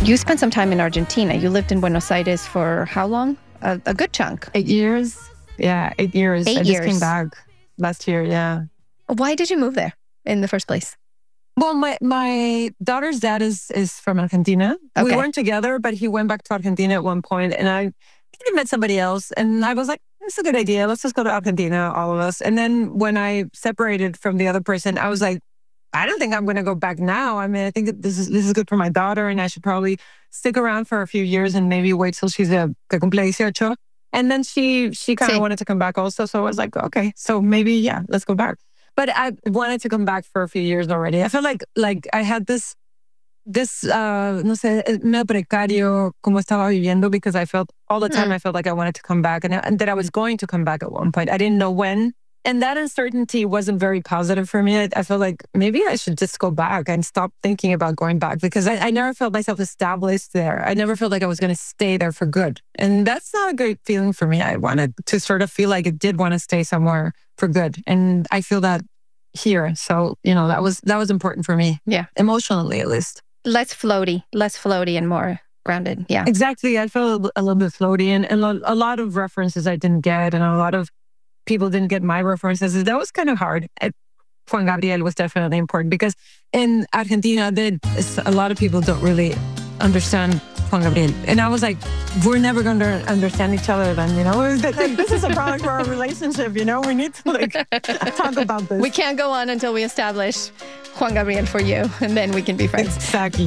You spent some time in Argentina. You lived in Buenos Aires for how long? A good chunk. 8 years. Yeah, 8 years. 8 years. I just came back last year, yeah. Why did you move there in the first place? Well, my daughter's dad is from Argentina. Okay. We weren't together, but he went back to Argentina at one point, and I met somebody else, and I was like, it's a good idea. Let's just go to Argentina, all of us. And then when I separated from the other person, I was like, I don't think I'm going to go back now. I mean, I think that this is good for my daughter, and I should probably stick around for a few years and maybe wait till she's que cumple 18. And then she kind of wanted to come back also. So I was like, okay, so maybe, yeah, let's go back. But I wanted to come back for a few years already. I felt like I had this no sé, medio precario como estaba viviendo, because I felt all the time, I felt like I wanted to come back and that I was going to come back at one point. I didn't know when. And that uncertainty wasn't very positive for me. I felt like maybe I should just go back and stop thinking about going back, because I never felt myself established there. I never felt like I was going to stay there for good. And that's not a great feeling for me. I wanted to sort of feel like I did want to stay somewhere for good. And I feel that here. So, that was important for me. Yeah. Emotionally, at least. Less floaty and more grounded. Yeah. Exactly. I felt a little bit floaty, and a lot of references I didn't get, and a lot of people didn't get my references. That was kind of hard. Juan Gabriel was definitely important, because in Argentina, a lot of people don't really understand Juan Gabriel. And I was like, we're never going to understand each other then, This is a problem for our relationship, We need to talk about this. We can't go on until we establish Juan Gabriel for you, and then we can be friends. Exactly.